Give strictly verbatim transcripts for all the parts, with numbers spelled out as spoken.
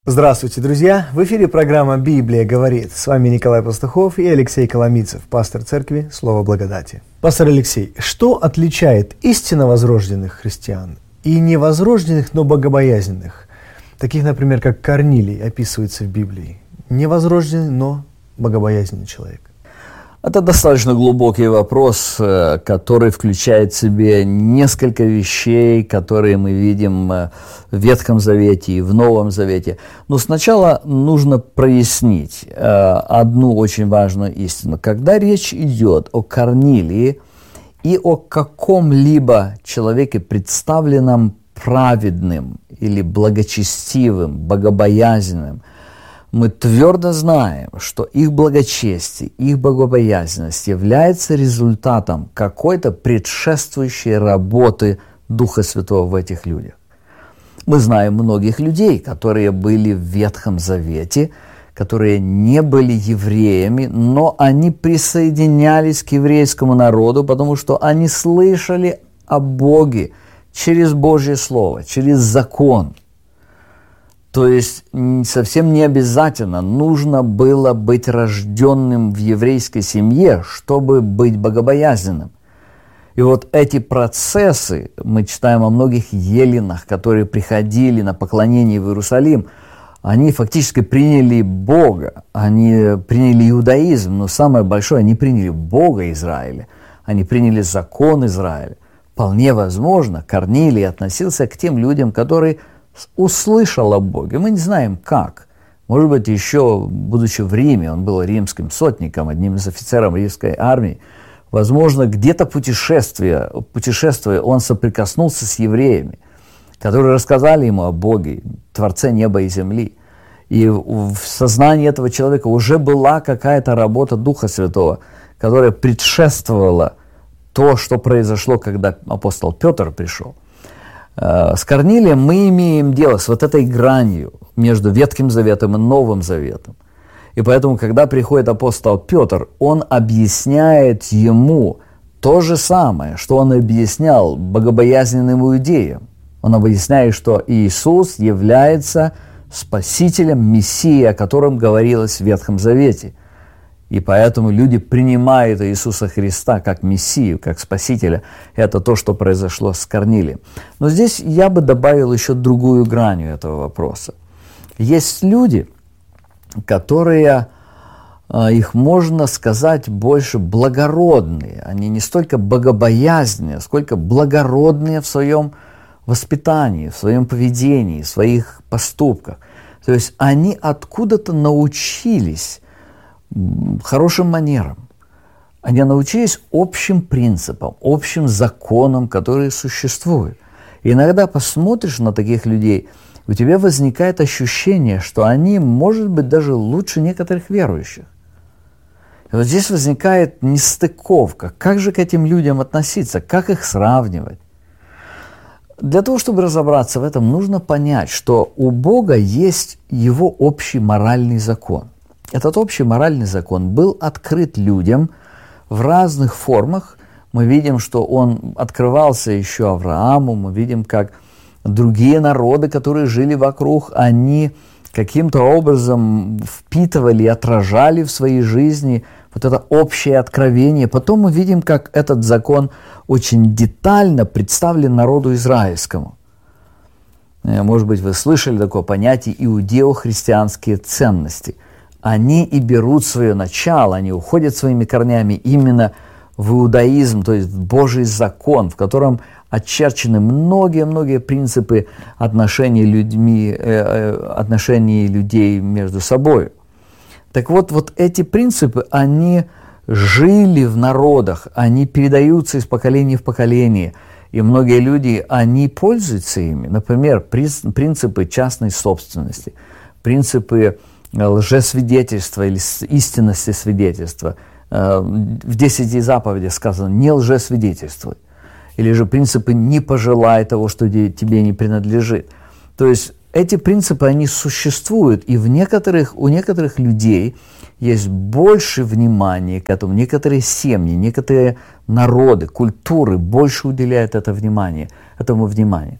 Здравствуйте, друзья! В эфире программа «Библия говорит». С вами Николай Пастухов и Алексей Коломийцев, пастор церкви «Слово благодати». Пастор Алексей, что отличает истинно возрожденных христиан и невозрожденных, но богобоязненных, таких, например, как Корнилий описывается в Библии? Невозрожденный, но богобоязненный человек. Это достаточно глубокий вопрос, который включает в себе несколько вещей, которые мы видим в Ветхом Завете и в Новом Завете. Но сначала нужно прояснить одну очень важную истину. Когда речь идет о Корнилии и о каком-либо человеке, представленном праведным или благочестивым, богобоязненным, мы твердо знаем, что их благочестие, их богобоязненность является результатом какой-то предшествующей работы Духа Святого в этих людях. Мы знаем многих людей, которые были в Ветхом Завете, которые не были евреями, но они присоединялись к еврейскому народу, потому что они слышали о Боге через Божье Слово, через закон. То есть совсем не обязательно нужно было быть рожденным в еврейской семье, чтобы быть богобоязненным. И вот эти процессы, мы читаем о многих еленах, которые приходили на поклонение в Иерусалим, они фактически приняли Бога, они приняли иудаизм, но самое большое, они приняли Бога Израиля, они приняли закон Израиля. Вполне возможно, Корнилий относился к тем людям, которые услышал о Боге. Мы не знаем как. Может быть, еще, будучи в Риме, он был римским сотником, одним из офицеров римской армии. Возможно, где-то путешествуя, путешествуя, он соприкоснулся с евреями, которые рассказали ему о Боге, Творце неба и земли. И в сознании этого человека уже была какая-то работа Духа Святого, которая предшествовала то, что произошло, когда апостол Петр пришел. С Корнилием мы имеем дело с вот этой гранью между Ветхим Заветом и Новым Заветом. И поэтому, когда приходит апостол Петр, он объясняет ему то же самое, что он объяснял богобоязненным иудеям. Он объясняет, что Иисус является Спасителем, Мессией, о котором говорилось в Ветхом Завете. И поэтому люди принимают Иисуса Христа как Мессию, как Спасителя. Это то, что произошло с Корнилием. Но здесь я бы добавил еще другую грань этого вопроса. Есть люди, которые, их можно сказать, больше благородные. Они не столько богобоязненные, сколько благородные в своем воспитании, в своем поведении, в своих поступках. То есть они откуда-то научились хорошим манерам. Они научились общим принципам, общим законам, которые существуют. И иногда посмотришь на таких людей, у тебя возникает ощущение, что они, может быть, даже лучше некоторых верующих. И вот здесь возникает нестыковка. Как же к этим людям относиться? Как их сравнивать? Для того, чтобы разобраться в этом, нужно понять, что у Бога есть Его общий моральный закон. Этот общий моральный закон был открыт людям в разных формах. Мы видим, что он открывался еще Аврааму, мы видим, как другие народы, которые жили вокруг, они каким-то образом впитывали, отражали в своей жизни вот это общее откровение. Потом мы видим, как этот закон очень детально представлен народу израильскому. Может быть, вы слышали такое понятие иудео-христианские ценности. Они и берут свое начало, они уходят своими корнями именно в иудаизм, то есть в Божий закон, в котором очерчены многие-многие принципы отношений, людьми, э, отношений людей между собой. Так вот, вот эти принципы, они жили в народах, они передаются из поколения в поколение, и многие люди, они пользуются ими. Например, принципы частной собственности, принципы лжесвидетельства или истинности свидетельства. В десяти заповедях сказано «не лжесвидетельствуй». Или же принципы «не пожелай того, что тебе не принадлежит». То есть эти принципы, они существуют, и в некоторых, у некоторых людей есть больше внимания к этому. Некоторые семьи, некоторые народы, культуры больше уделяют это внимание, этому внимание.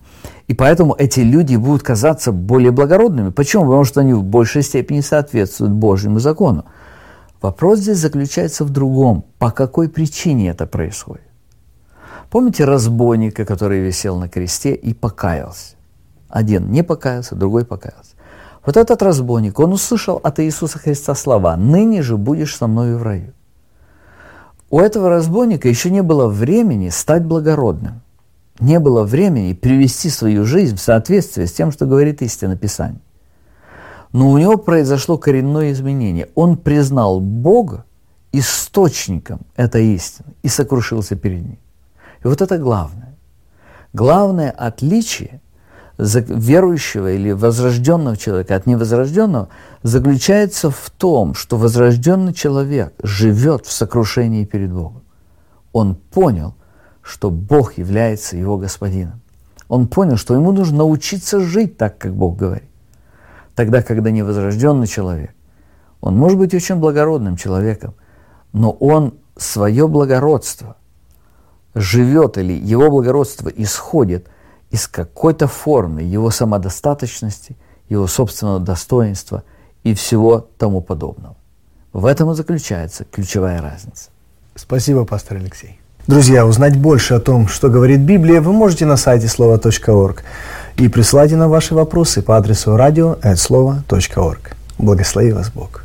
И поэтому эти люди будут казаться более благородными. Почему? Потому что они в большей степени соответствуют Божьему закону. Вопрос здесь заключается в другом. По какой причине это происходит? Помните разбойника, который висел на кресте и покаялся? Один не покаялся, другой покаялся. Вот этот разбойник, он услышал от Иисуса Христа слова: «Ныне же будешь со мною в раю». У этого разбойника еще не было времени стать благородным. Не было времени привести свою жизнь в соответствие с тем, что говорит истина Писания. Но у него произошло коренное изменение. Он признал Бога источником этой истины и сокрушился перед ним. И вот это главное. Главное отличие верующего или возрожденного человека от невозрожденного заключается в том, что возрожденный человек живет в сокрушении перед Богом. Он понял, что Бог является его господином. Он понял, что ему нужно научиться жить так, как Бог говорит. Тогда, когда невозрожденный человек, он может быть очень благородным человеком, но он свое благородство живет, или его благородство исходит из какой-то формы его самодостаточности, его собственного достоинства и всего тому подобного. В этом и заключается ключевая разница. Спасибо, пастор Алексей. Друзья, узнать больше о том, что говорит Библия, вы можете на сайте слова точка орг и присылайте нам ваши вопросы по адресу радио эт слова точка орг. Благослови вас Бог.